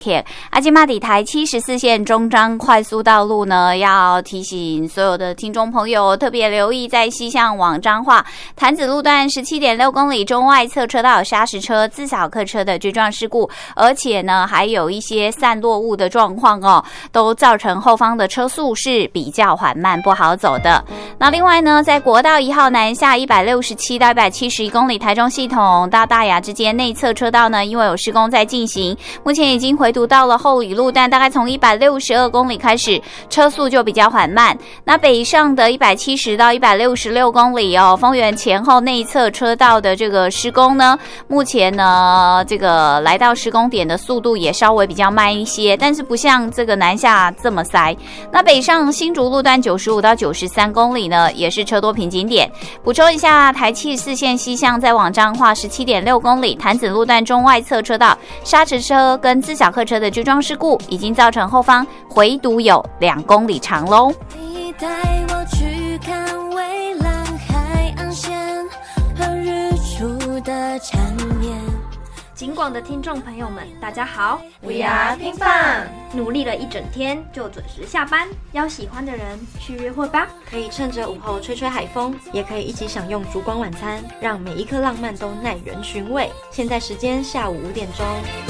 今嘛底台74线中彰快速道路呢，要提醒所有的听众朋友特别留意，在西向往彰化潭子路段 17.6 公里中外侧车道有砂石车、自小客车的追撞事故，而且呢还有一些散落物的状况哦，都造成后方的车速是比较缓慢不好走的。那另外呢，在国道1号南下167到171公里台中系统到大雅之间内侧车道呢，因为有施工在进行，目前已经回堵到了后里路段，大概从162公里开始，车速就比较缓慢。那北上的170到166公里哦，丰原前后内侧车道的这个施工呢，目前呢这个来到施工点的速度也稍微比较慢一些，但是不像这个南下这么塞。那北上新竹路段95到93公里呢，也是车多瓶颈点。补充一下，台74线西向在往彰化 17.6 公里潭子路段中外侧车道砂石车跟自小客车的追撞事故，已经造成后方回堵有2公里长咯。 你带我去看蔚蓝海岸线和日出的缠绵。 警广的听众朋友们，大家好 ，We are 拼饭， 努力了一整天，就准时下班，邀喜欢的人去约会吧。 可以趁着午后吹吹海风，也可以一起享用烛光晚餐，让每一刻浪漫都耐人寻味。现在时间下午5点钟。